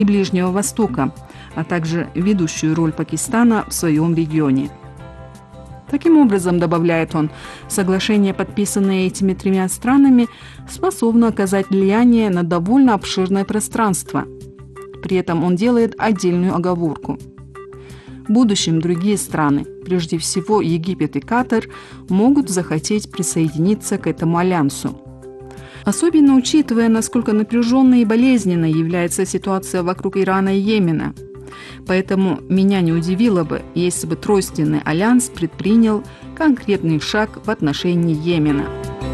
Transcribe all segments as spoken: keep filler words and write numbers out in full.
и Ближнего Востока, а также ведущую роль Пакистана в своем регионе. Таким образом, добавляет он, соглашения, подписанные этими тремя странами, способны оказать влияние на довольно обширное пространство. При этом он делает отдельную оговорку. В будущем другие страны, прежде всего Египет и Катар, могут захотеть присоединиться к этому альянсу. Особенно учитывая, насколько напряженной и болезненной является ситуация вокруг Ирана и Йемена. Поэтому меня не удивило бы, если бы Тройственный альянс предпринял конкретный шаг в отношении Йемена.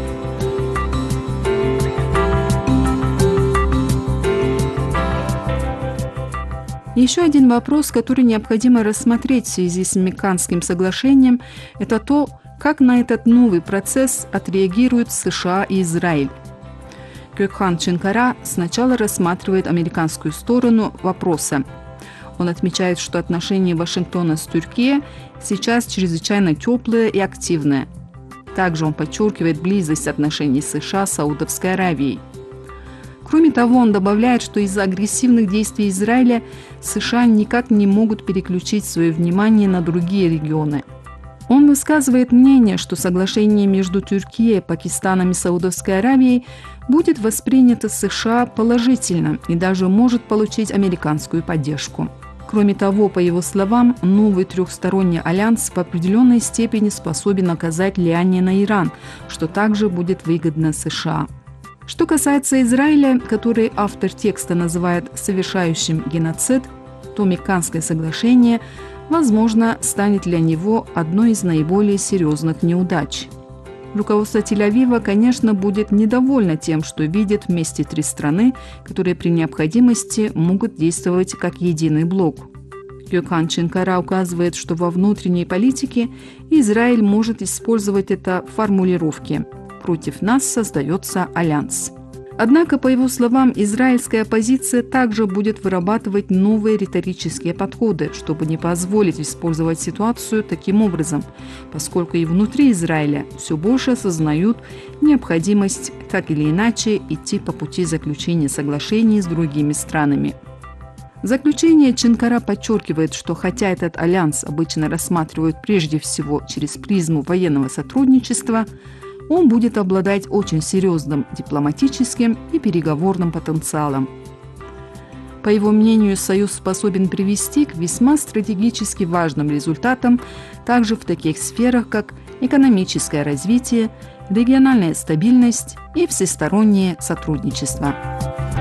Еще один вопрос, который необходимо рассмотреть в связи с Мекканским соглашением, это то, как на этот новый процесс отреагируют США и Израиль. Гёкхан Чинкара сначала рассматривает американскую сторону вопроса. Он отмечает, что отношения Вашингтона с Турцией сейчас чрезвычайно теплые и активные. Также он подчеркивает близость отношений США с Саудовской Аравией. Кроме того, он добавляет, что из-за агрессивных действий Израиля США никак не могут переключить свое внимание на другие регионы. Он высказывает мнение, что соглашение между Турцией, Пакистаном и Саудовской Аравией будет воспринято США положительно и даже может получить американскую поддержку. Кроме того, по его словам, новый трехсторонний альянс в определенной степени способен оказать влияние на Иран, что также будет выгодно США. Что касается Израиля, который автор текста называет совершающим геноцид, то Мекканское соглашение, возможно, станет для него одной из наиболее серьезных неудач. Руководство Тель-Авива, конечно, будет недовольно тем, что видит вместе три страны, которые при необходимости могут действовать как единый блок. Гёкхан Чинкара указывает, что во внутренней политике Израиль может использовать это в формулировке «против нас создается альянс». Однако, по его словам, израильская оппозиция также будет вырабатывать новые риторические подходы, чтобы не позволить использовать ситуацию таким образом, поскольку и внутри Израиля все больше осознают необходимость так или иначе идти по пути заключения соглашений с другими странами. В заключение Чинкара подчеркивает, что хотя этот альянс обычно рассматривают прежде всего через призму военного сотрудничества, он будет обладать очень серьезным дипломатическим и переговорным потенциалом. По его мнению, Союз способен привести к весьма стратегически важным результатам также в таких сферах, как экономическое развитие, региональная стабильность и всестороннее сотрудничество.